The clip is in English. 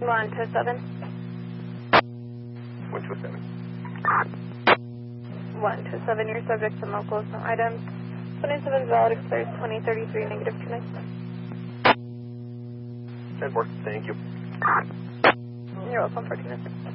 1 to 7. 1 to 7. 1 to 7, your subject to locals, no items. 27 valid, expires 2033, negative 29. 10-4, thank you. You're welcome, 14.